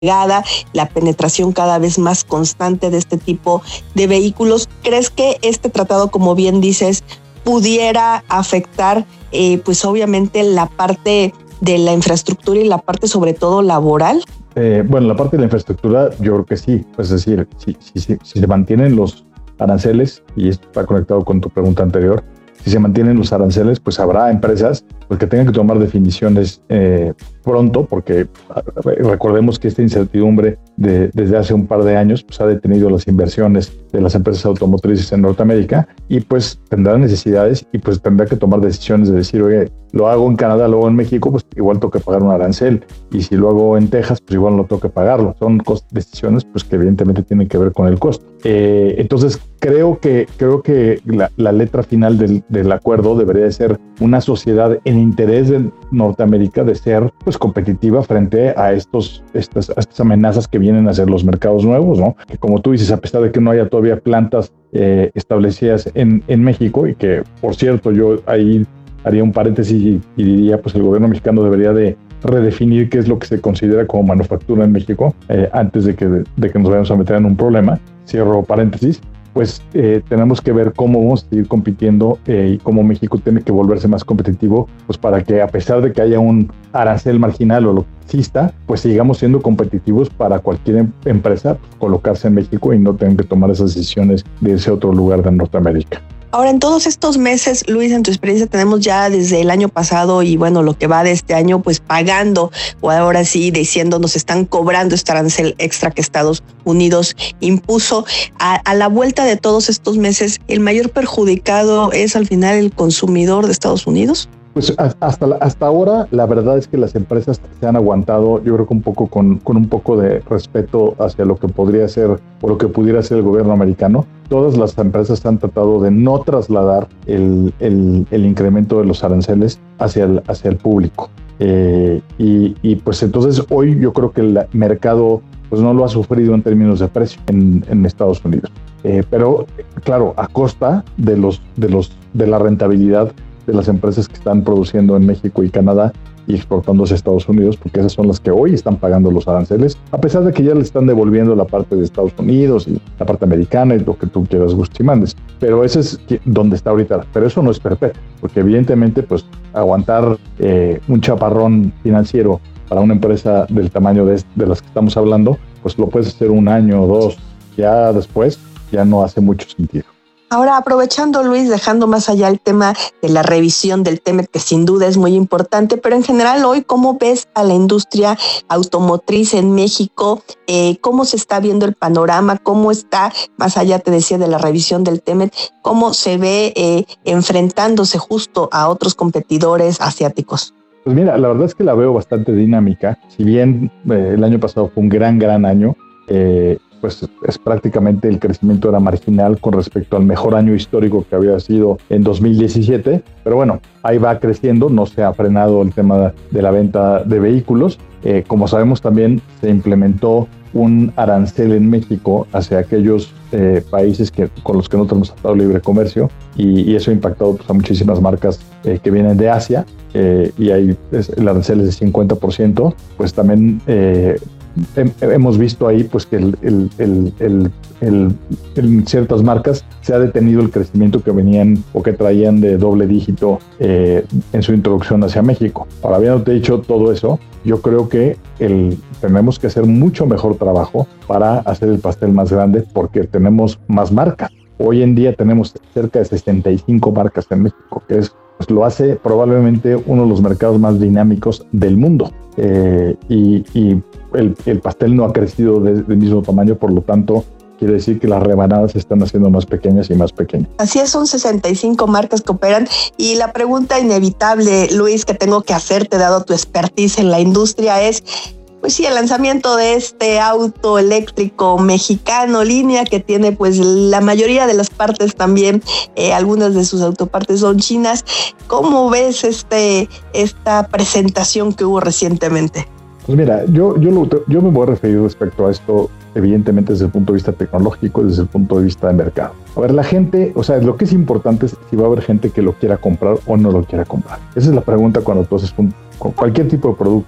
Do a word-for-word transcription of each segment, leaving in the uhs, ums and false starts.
llegada, la penetración cada vez más constante de este tipo de vehículos. ¿Crees que este tratado, como bien dices, pudiera afectar, eh, pues obviamente, la parte de la infraestructura y la parte sobre todo laboral? Eh, bueno, la parte de la infraestructura yo creo que sí. Es decir, si, si, si, si se mantienen los aranceles, y esto está conectado con tu pregunta anterior, si se mantienen los aranceles, pues habrá empresas pues, que tengan que tomar definiciones eh, pronto, porque recordemos que esta incertidumbre de, desde hace un par de años pues, ha detenido las inversiones de las empresas automotrices en Norteamérica, y pues tendrá necesidades y pues tendrá que tomar decisiones de decir, oye, lo hago en Canadá, lo hago en México, pues igual tengo que pagar un arancel, y si lo hago en Texas, pues igual no tengo que pagarlo. Son cost- decisiones pues que evidentemente tienen que ver con el costo. Eh, entonces creo que, creo que la, la letra final del, del acuerdo debería de ser una sociedad en interés de Norteamérica de ser pues competitiva frente a estos estas, a estas amenazas que vienen a ser los mercados nuevos, ¿no? Que como tú dices, a pesar de que no haya todavía plantas eh, establecidas en, en México, y que por cierto yo ahí haría un paréntesis y, y diría pues el gobierno mexicano debería de redefinir qué es lo que se considera como manufactura en México eh, antes de que, de, de que nos vayamos a meter en un problema. Cierro paréntesis. Pues eh, tenemos que ver cómo vamos a seguir compitiendo eh, y cómo México tiene que volverse más competitivo, pues para que a pesar de que haya un arancel marginal o lo que exista, pues sigamos siendo competitivos para cualquier em- empresa pues, colocarse en México y no tengan que tomar esas decisiones de irse a otro lugar de Norteamérica. Ahora, en todos estos meses, Luis, en tu experiencia, tenemos ya desde el año pasado y bueno, lo que va de este año, pues pagando, o ahora sí diciendo, nos están cobrando este arancel extra que Estados Unidos impuso. A, a la vuelta de todos estos meses, ¿el mayor perjudicado es al final el consumidor de Estados Unidos? Pues hasta, hasta ahora la verdad es que las empresas se han aguantado, yo creo que un poco con, con un poco de respeto hacia lo que podría ser o lo que pudiera ser el gobierno americano. Todas las empresas han tratado de no trasladar el, el, el incremento de los aranceles hacia el, hacia el público. Eh, y, y pues entonces hoy yo creo que el mercado pues no lo ha sufrido en términos de precio en, en Estados Unidos. Eh, pero claro, a costa de, los, de, los, de la rentabilidad de las empresas que están produciendo en México y Canadá y exportando hacia Estados Unidos, porque esas son las que hoy están pagando los aranceles, a pesar de que ya le están devolviendo la parte de Estados Unidos y la parte americana y lo que tú quieras, gustes y mandes. Pero ese es donde está ahorita. Pero eso no es perpetuo, porque evidentemente pues aguantar eh, un chaparrón financiero para una empresa del tamaño de, de las que estamos hablando, pues lo puedes hacer un año o dos, ya después ya no hace mucho sentido. Ahora, aprovechando, Luis, dejando más allá el tema de la revisión del T E M E T, que sin duda es muy importante, pero en general hoy, ¿cómo ves a la industria automotriz en México? Eh, ¿Cómo se está viendo el panorama? ¿Cómo está, más allá, te decía, de la revisión del T E M E T, cómo se ve eh, enfrentándose justo a otros competidores asiáticos? Pues mira, la verdad es que la veo bastante dinámica. Si bien eh, el año pasado fue un gran, gran año, eh, pues es prácticamente el crecimiento era marginal con respecto al mejor año histórico que había sido en dos mil diecisiete, pero bueno, ahí va creciendo, no se ha frenado el tema de la venta de vehículos. Eh, como sabemos también se implementó un arancel en México hacia aquellos eh, países que, con los que no tenemos tratado de libre comercio, y, y eso ha impactado pues, a muchísimas marcas eh, que vienen de Asia, eh, y ahí es, el arancel es de cincuenta por ciento, pues también eh, hemos visto ahí pues que el, el, el, el, el, en ciertas marcas se ha detenido el crecimiento que venían o que traían de doble dígito eh, en su introducción hacia México. Ahora, habiéndote dicho todo eso, yo creo que el, tenemos que hacer mucho mejor trabajo para hacer el pastel más grande, porque tenemos más marcas. Hoy en día tenemos cerca de sesenta y cinco marcas en México, que es, pues, lo hace probablemente uno de los mercados más dinámicos del mundo. Eh, y, y el, el pastel no ha crecido de, del mismo tamaño, por lo tanto quiere decir que las rebanadas se están haciendo más pequeñas y más pequeñas. Así es, son sesenta y cinco marcas que operan, y la pregunta inevitable, Luis, que tengo que hacerte dado tu expertise en la industria es, pues sí, el lanzamiento de este auto eléctrico mexicano, Línea, que tiene pues la mayoría de las partes también, eh, algunas de sus autopartes son chinas. ¿Cómo ves este esta presentación que hubo recientemente? Pues mira, yo, yo, lo, yo me voy a referir respecto a esto, evidentemente desde el punto de vista tecnológico, desde el punto de vista de mercado. A ver, la gente, o sea, lo que es importante es si va a haber gente que lo quiera comprar o no lo quiera comprar. Esa es la pregunta cuando tú haces un, con cualquier tipo de producto.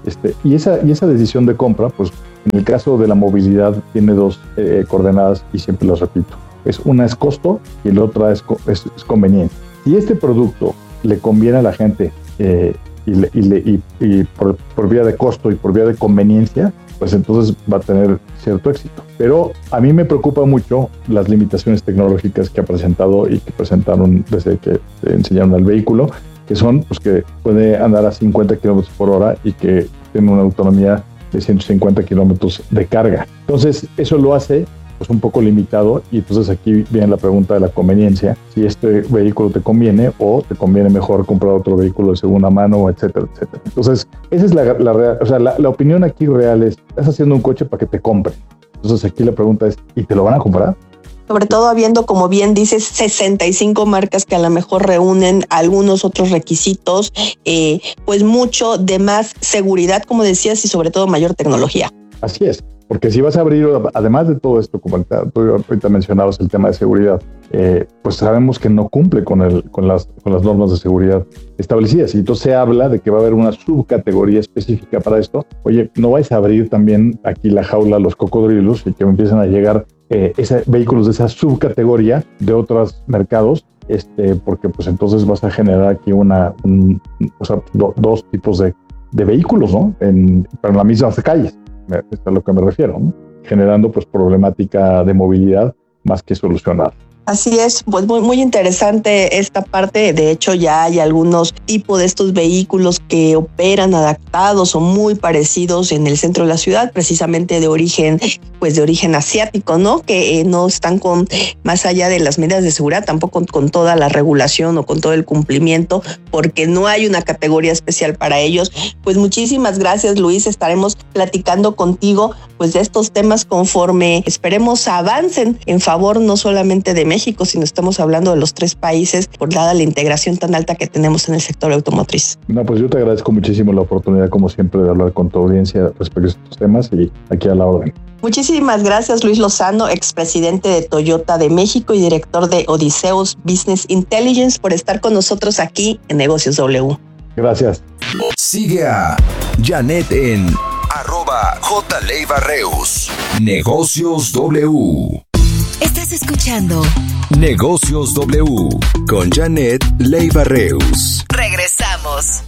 Este, y, esa, y esa decisión de compra, pues en el caso de la movilidad tiene dos eh, coordenadas y siempre las repito. Es una es costo y la otra es, es, es conveniencia. Si este producto le conviene a la gente eh, y, le, y, le, y, y por, por vía de costo y por vía de conveniencia, pues entonces va a tener cierto éxito. Pero a mí me preocupa mucho las limitaciones tecnológicas que ha presentado y que presentaron desde que enseñaron el vehículo, que son pues, que puede andar a cincuenta kilómetros por hora y que tiene una autonomía de ciento cincuenta kilómetros de carga. Entonces, eso lo hace pues, un poco limitado, y entonces aquí viene la pregunta de la conveniencia, si este vehículo te conviene o te conviene mejor comprar otro vehículo de segunda mano, etcétera, etcétera. Entonces, esa es la, la real, o sea, la, la opinión aquí real es, estás haciendo un coche para que te compren. Entonces aquí la pregunta es, ¿y te lo van a comprar? Sobre todo habiendo, como bien dices, sesenta y cinco marcas que a lo mejor reúnen algunos otros requisitos, eh, pues mucho de más seguridad, como decías, y sobre todo mayor tecnología. Así es, porque si vas a abrir, además de todo esto, como tú ahorita mencionabas el tema de seguridad, eh, pues sabemos que no cumple con, el, con, las, con las normas de seguridad establecidas, y entonces se habla de que va a haber una subcategoría específica para esto. Oye, no vais a abrir también aquí la jaula a los cocodrilos y que empiezan a llegar eh, ese, vehículos de esa subcategoría de otros mercados, este, porque pues entonces vas a generar aquí una, un, o sea, do, dos tipos de, de vehículos, ¿no? En, pero en las mismas calles. Es a lo que me refiero, ¿no? Generando pues problemática de movilidad más que solucionar. Así es, pues muy, muy interesante esta parte. De hecho, ya hay algunos tipos de estos vehículos que operan adaptados o muy parecidos en el centro de la ciudad, precisamente de origen, pues de origen asiático, ¿no? Que eh, no están con, más allá de las medidas de seguridad, tampoco con toda la regulación o con todo el cumplimiento, porque no hay una categoría especial para ellos. Pues muchísimas gracias, Luis. Estaremos platicando contigo, pues de estos temas conforme esperemos avancen en favor no solamente de México, sino estamos hablando de los tres países, por dada la integración tan alta que tenemos en el sector automotriz. No, pues yo te agradezco muchísimo la oportunidad, como siempre, de hablar con tu audiencia respecto a estos temas, y aquí a la orden. Muchísimas gracias, Luis Lozano, expresidente de Toyota de México y director de Odiseus Business Intelligence, por estar con nosotros aquí en Negocios W. Gracias. Sigue a Janet en arroba J. Leiva Reus. Negocios W. Estás escuchando Negocios W con Janet Leiva Reus. Regresamos.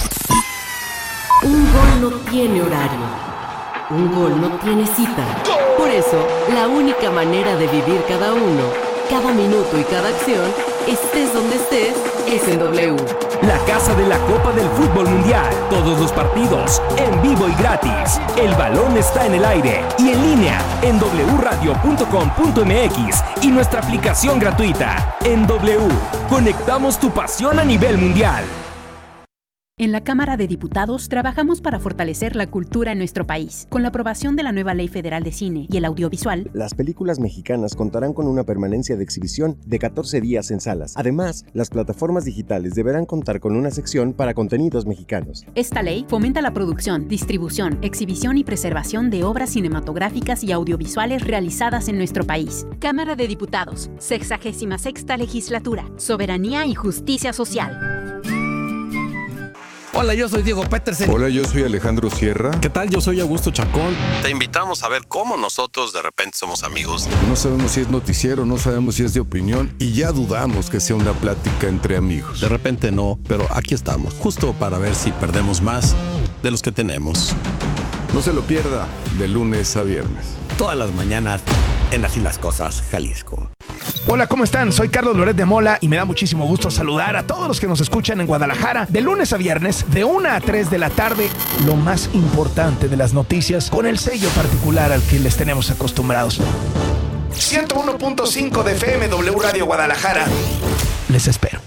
Un gol no tiene horario. Un gol no tiene cita. Por eso, la única manera de vivir cada uno, cada minuto y cada acción, estés donde estés, es en W. La casa de la Copa del Fútbol Mundial. Todos los partidos, en vivo y gratis. El balón está en el aire y en línea en doble u radio punto com punto m x y nuestra aplicación gratuita. En W, conectamos tu pasión a nivel mundial. En la Cámara de Diputados trabajamos para fortalecer la cultura en nuestro país. Con la aprobación de la nueva Ley Federal de Cine y el Audiovisual, las películas mexicanas contarán con una permanencia de exhibición de catorce días en salas. Además, las plataformas digitales deberán contar con una sección para contenidos mexicanos. Esta ley fomenta la producción, distribución, exhibición y preservación de obras cinematográficas y audiovisuales realizadas en nuestro país. Cámara de Diputados, sexagésima sexta Legislatura, Soberanía y Justicia Social. Hola, yo soy Diego Petersen. Hola, yo soy Alejandro Sierra. ¿Qué tal? Yo soy Augusto Chacón. Te invitamos a ver cómo nosotros de repente somos amigos. No sabemos si es noticiero, no sabemos si es de opinión y ya dudamos que sea una plática entre amigos. De repente no, pero aquí estamos, justo para ver si perdemos más de los que tenemos. No se lo pierda, de lunes a viernes. Todas las mañanas en Así las Cosas, Jalisco. Hola, ¿cómo están? Soy Carlos Loret de Mola y me da muchísimo gusto saludar a todos los que nos escuchan en Guadalajara de lunes a viernes de una a tres de la tarde. Lo más importante de las noticias con el sello particular al que les tenemos acostumbrados. ciento uno punto cinco de F M W Radio Guadalajara. Les espero.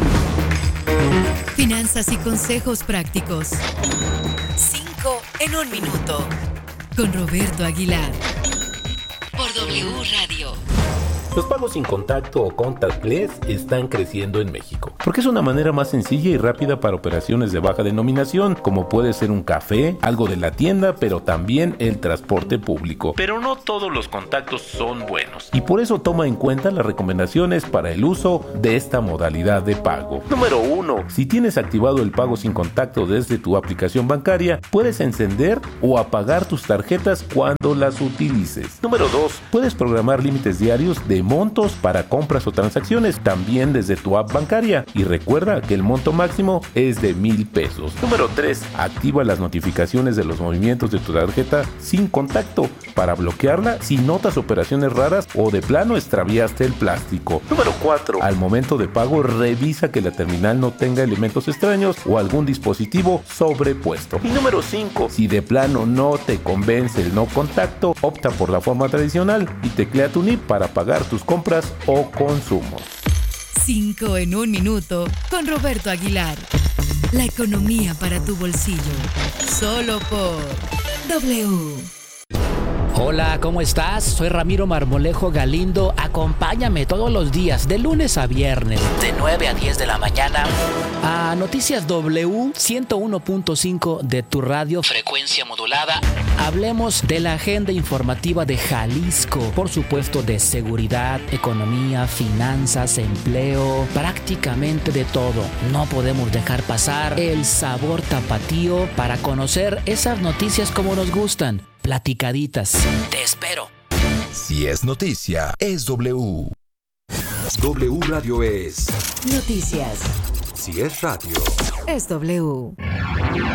Finanzas y consejos prácticos. Cinco en un minuto. Con Roberto Aguilar. Por W Radio. Los pagos sin contacto o contactless están creciendo en México, porque es una manera más sencilla y rápida para operaciones de baja denominación, como puede ser un café, algo de la tienda, pero también el transporte público. Pero no todos los contactos son buenos, y por eso toma en cuenta las recomendaciones para el uso de esta modalidad de pago. Número uno. Si tienes activado el pago sin contacto desde tu aplicación bancaria, puedes encender o apagar tus tarjetas cuando las utilices. Número dos. Puedes programar límites diarios de montos para compras o transacciones también desde tu app bancaria, y recuerda que el monto máximo es de mil pesos. Número tres. Activa las notificaciones de los movimientos de tu tarjeta sin contacto para bloquearla si notas operaciones raras o de plano extraviaste el plástico. Número cuatro. Al momento de pago, revisa que la terminal no tenga elementos extraños o algún dispositivo sobrepuesto. Y número cinco. Si de plano no te convence el no contacto, opta por la forma tradicional y teclea tu N I P para pagar tus compras o consumos. cinco en un minuto con Roberto Aguilar. La economía para tu bolsillo. Solo por W. Hola, ¿cómo estás? Soy Ramiro Marmolejo Galindo. Acompáñame todos los días, de lunes a viernes, de nueve a diez de la mañana, a Noticias W ciento uno punto cinco de tu radio, frecuencia modulada. Hablemos de la agenda informativa de Jalisco, por supuesto de seguridad, economía, finanzas, empleo, prácticamente de todo. No podemos dejar pasar el sabor tapatío para conocer esas noticias como nos gustan. Platicaditas. Te espero. Si es noticia, es W. W Radio es noticias. Si es radio, es W.